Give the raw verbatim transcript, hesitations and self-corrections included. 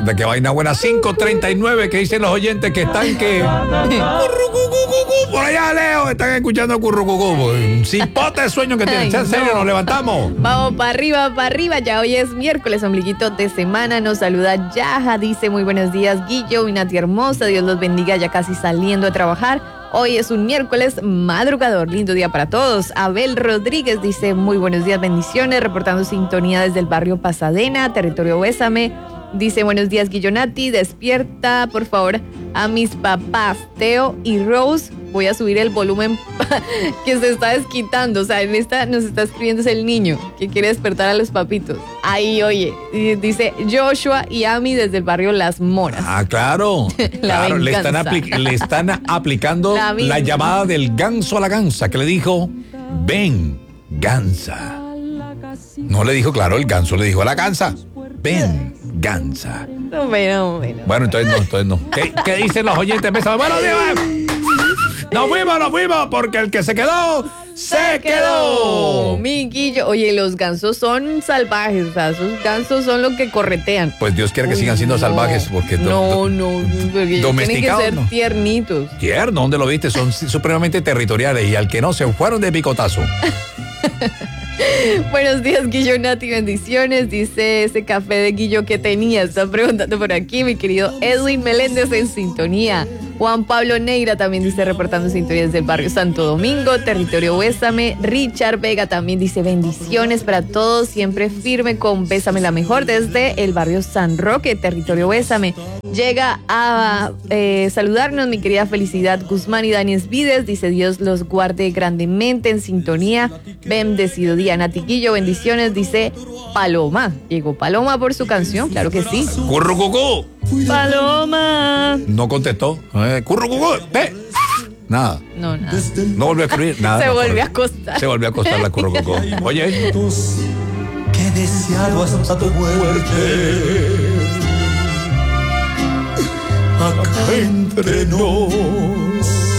Hombre, qué vaina buena. cinco treinta y nueve, que dicen los oyentes que están que... Por allá, Leo, están escuchando currucucú. Cipote de sueño que tienen. ¿En serio? Nos levantamos. Vamos para arriba, para arriba. Ya hoy es miércoles, ombliguito de semana. Nos saluda Yaja. Dice muy buenos días, Guillo y Nati hermosa. Dios los bendiga, ya casi saliendo a trabajar. Hoy es un miércoles madrugador. Lindo día para todos. Abel Rodríguez dice muy buenos días, bendiciones. Reportando sintonía desde el barrio Pasadena, territorio Bésame. Dice buenos días, Guillonati. Despierta, por favor, a mis papás, Teo y Rose. Voy a subir el volumen que se está desquitando. O sea, en esta nos está escribiendo es el niño que quiere despertar a los papitos. Ahí, oye, dice Joshua y Ami desde el barrio Las Moras. Ah, claro. claro, le están, apli- le están aplicando la, la llamada del ganso a la gansa, que le dijo, ven, gansa. No le dijo, claro, el ganso le dijo a la gansa, ven, gansa. No, bueno, bueno. Bueno, entonces no, entonces no. ¿Qué, qué dicen los oyentes? Bueno, Dios. Nos fuimos, nos fuimos, porque el que se quedó, se quedó. Mi Guillo, oye, los gansos son salvajes, o sea, esos gansos son los que corretean. Pues Dios quiera que Uy, sigan siendo no, salvajes, porque... No, do, no, porque tienen que ser no. tiernitos. Tierno, ¿dónde lo viste? Son supremamente territoriales y al que no, se fueron de picotazo. Buenos días, Guillo, Nati, bendiciones. Dice ese café de Guillo que tenía. Está preguntando por aquí mi querido Edwin Meléndez en sintonía. Juan Pablo Neira también dice reportando sintonías del barrio Santo Domingo, territorio Bésame. Richard Vega también dice bendiciones para todos, siempre firme con Bésame la mejor desde el barrio San Roque, territorio Bésame. Llega a eh, saludarnos mi querida Felicidad Guzmán y Dani Esvides, dice Dios los guarde grandemente en sintonía. Bendecido día, Natiquillo, bendiciones, dice Paloma. Llegó Paloma por su canción, claro que sí. ¡Currucucú! Paloma. No contestó. Eh, ¡Currucucú! ¡Ve! Nada. No, nada. No volvió a escribir nada. Se no, volvió a acostar. Se volvió a acostar la currucucú. Oye. Que deseado hasta tu muerte. Acá entre nos.